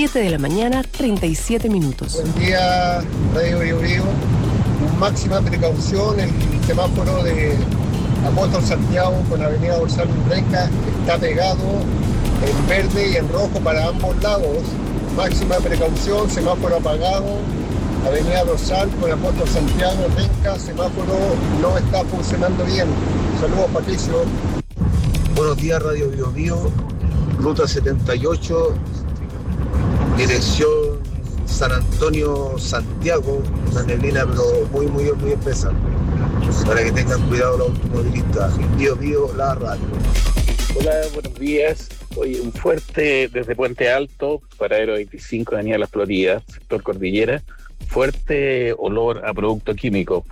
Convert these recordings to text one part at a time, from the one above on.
7 de la mañana, 37 minutos. Buen día, Radio Bio Bio. Máxima precaución, el semáforo de Apóstol Santiago con Avenida Dorsal Renca está pegado en verde y en rojo para ambos lados. Máxima precaución, semáforo apagado. Avenida Dorsal con Apóstol Santiago Renca, semáforo no está funcionando bien. Saludos, Patricio. Buenos días, Radio Bio Bio. Ruta 78, dirección San Antonio, Santiago. Una neblina pero muy espesa. Para que tengan cuidado los automovilistas. Bio Bio, la radio. Hola, buenos días. Hoy un fuerte desde Puente Alto, paradero 25 de Avenida Las Floridas, sector Cordillera. Fuerte olor a producto químico,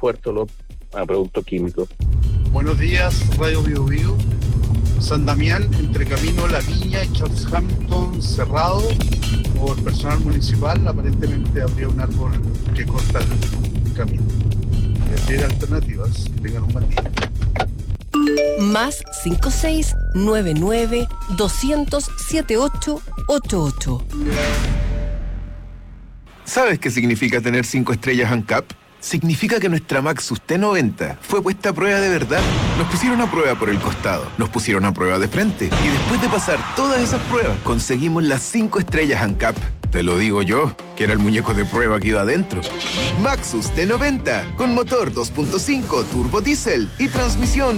Buenos días, Radio Bio Bio. San Damián, entre Camino La Viña y Charles Hampton, cerrado por personal municipal. Aparentemente habría un árbol que corta el camino. Tiene alternativas. Que tengan un buen día. Más 56-99-200-7888. ¿Sabes qué significa tener 5 estrellas ANCAP? Significa que nuestra Maxus T90 fue puesta a prueba de verdad. Nos pusieron a prueba por el costado, nos pusieron a prueba de frente y después de pasar todas esas pruebas conseguimos las 5 estrellas ANCAP. Te lo digo yo, que era el muñeco de prueba que iba adentro. Maxus T90 con motor 2.5 turbo diésel y transmisión